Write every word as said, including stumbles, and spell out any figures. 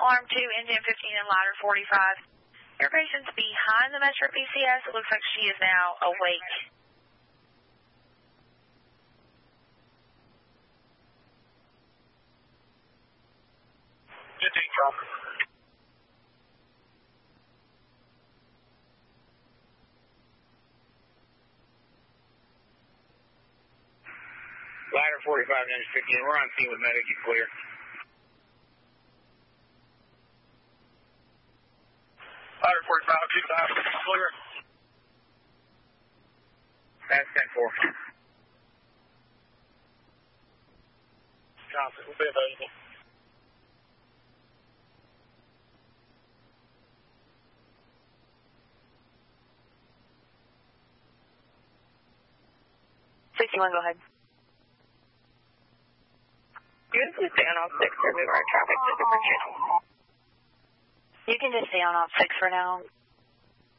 Alarm two, engine fifteen and ladder forty-five. Your patient's behind the Metro P C S. It looks like she is now awake. fifteen, drop. Ladder forty-five, engine fifteen. We're on scene with medic. You clear. Ladder forty-five, two thousand. Clear. That's ten four. Copy. We'll be available. sixty-one, go ahead. You can just stay on off six or move our traffic to a different channel. You can just stay on off six for now.